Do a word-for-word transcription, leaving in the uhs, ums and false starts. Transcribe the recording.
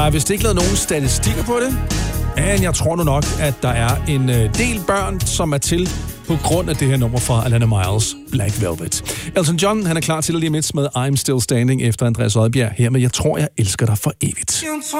Jeg har vist ikke lavet nogen statistikker på det, men jeg tror nu nok, at der er en del børn, som er til på grund af det her nummer fra Alana Miles, Black Velvet. Elton John, han er klar til at lige midt med I'm Still Standing efter Andreas Odbjerg her med Jeg tror, jeg elsker dig for evigt.